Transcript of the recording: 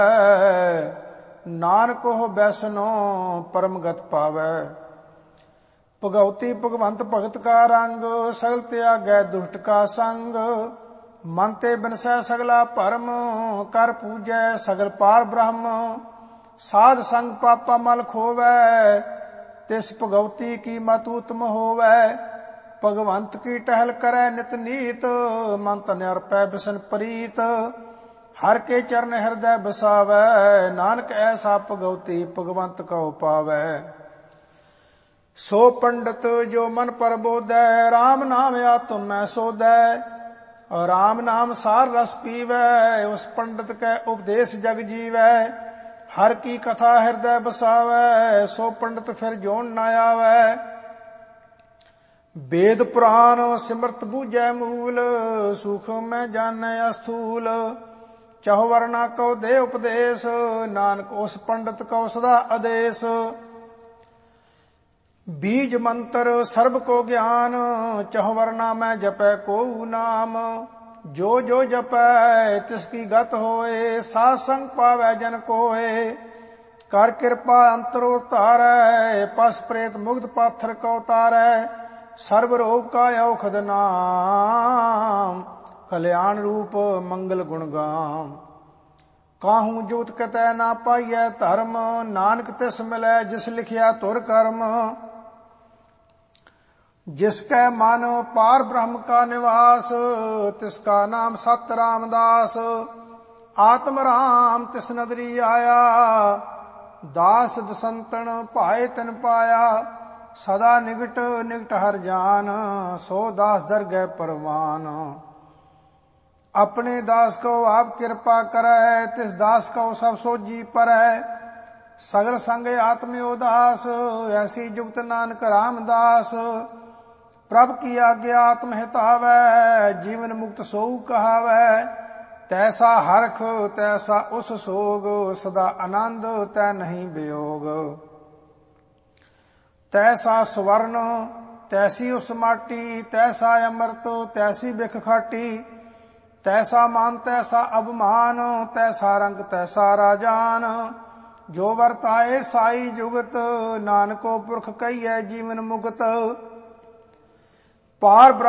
ਨਾਨਕ ਉਹ ਬੈਸਨੋ ਪਰਮਗਤ ਪਾਵੈ। ਭਗਉਤੀ ਭਗਵੰਤ ਭਗਤ ਕਾ ਰੰਗ, ਸਗਲ ਤਿਆਗੈ ਦੁਸ਼ਟ ਕਾ ਸੰਗ। ਮਨ ਤੇ ਬਿਨਸੈ ਸਗਲਾ ਭਰਮ, ਕਰ ਪੂਜੈ ਸਗਲ ਪਾਰ ਬ੍ਰਹਮ। ਸਾਧ ਸੰਗ ਪਾਪਾ ਮਲ ਖੋਵੈ, ਤਿਸ ਭਗਉਤੀ ਕੀ ਮਤ ਉਤਮ ਹੋਵੈ। ਭਗਵੰਤ ਕੀ ਟਹਿਲ ਕਰੈ ਨਿਤ ਨੀਤ, ਮਨ ਤਨ ਅਰਪੈ ਬਿਸਨ ਪ੍ਰੀਤ। ਹਰ ਕੇ ਚਰਨ ਹਿਰਦੈ ਬਸਾਵੈ, ਨਾਨਕ ਐਸਾ ਭਗਉਤੀ ਭਗਵੰਤ ਕਉ ਪਾਵੈ। ਸੋ ਪੰਡਤ ਜੋ ਮਨ ਪਰਬੋਧੈ, ਰਾਮ ਨਾਮ ਆਤਮ ਮੈਂ ਸੋਧੈ। ਰਾਮ ਨਾਮ ਸਾਰ ਰਸ ਪੀਵੈ, ਉਸ ਪੰਡਤ ਕੈ ਉਪਦੇਸ਼ ਜਗ ਜੀਵੈ। ਹਰ ਕੀ ਕਥਾ ਹਿਰਦੈ ਬਸਾਵੈ, ਸੋ ਪੰਡਤ ਫਿਰ ਜੋਨ ਨਾ ਆਵੈ। ਵੇਦ ਪੁਰਾਨ ਸਿਮਰਤ ਬੂਝੈ ਮੂਲ, ਸੁਖ ਮੈਂ ਜਾਣੈ ਅਸਥੂਲ। ਚਹੁ ਵਰਨਾ ਕਉ ਦੇ ਉਪਦੇਸ਼, ਨਾਨਕ ਉਸ ਪੰਡਤ ਕਉ ਸਦਾ ਆਦੇਸ਼। ਬੀਜ ਮੰਤਰ ਸਰਬ ਕੋ ਗਿਆਨ, ਚਹੁ ਵਰਨਾ ਮੈਂ ਜਪੈ ਕੋਊ ਨਾਮ। ਜੋ ਜੋ ਜਪੈ ਤਿਸ ਕੀ ਗਤ ਹੋਏ, ਸਾਧ ਸੰਗ ਪਾਵੈ ਜਨ ਕੋਏ। ਕਰ ਕਿਰਪਾ ਅੰਤਰੋ ਧਾਰੈ, ਪਸ ਪ੍ਰੇਤ ਮੁਗਧ ਪਾਥਰ ਕਉ ਤਾਰੈ। ਸਰਬ ਰੋਗ ਕਾ ਔਖਦ ਨਾਮ, ਕਲਿਆਣ ਰੂਪ ਮੰਗਲ ਗੁਣ ਗਾਮ। ਕਾਹੂ ਜੋਤ ਕਤੈ ਨਾ ਪਾਈਐ ਧਰਮ, ਨਾਨਕ ਤਿਸ ਮਿਲੈ ਜਿਸ ਲਿਖਿਆ ਤੁਰ ਕਰਮ। जिसकै मन पार ब्रह्म का निवास, तिसका नाम सत रामदास। आत्म राम तिस नदरी आया, दास दसंतन पाए तिन पाया। सदा निगट निगट हर जान, सो दास दरगह परवान। अपने दास को आप कृपा करै, तिस दास को सब सोजी परै। सगल संग आत्म उदास, ऐसी जुगत नानक रामदास। प्रभ की आज्ञा आत्म हितावै, जीवन मुक्त सोऊ कहावै। तैसा हरख तैसा उस सोग, सदा आनंद तै नहीं वियोग। तैसा स्वर्ण तैसी उस माटी, तैसा अमृत तैसी बिख खाटी। तैसा मान तैसा अभिमान, तैसा रंग तैसा राजान। जो वर्ताए साई जुगत, नानको पुरख कहिए जीवन मुगत। पार